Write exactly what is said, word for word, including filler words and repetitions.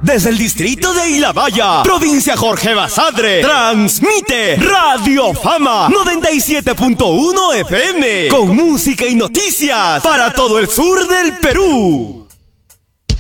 Desde el distrito de Ilabaya, provincia Jorge Basadre, transmite Radio Fama noventa y siete punto uno F M, con música y noticias para todo el sur del Perú.